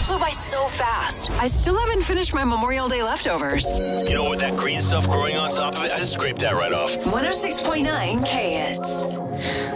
flew by so fast. I still haven't finished my Memorial Day leftovers. You know, with that green stuff growing on top of it, I just scraped that right off. 106.9 K-Hits.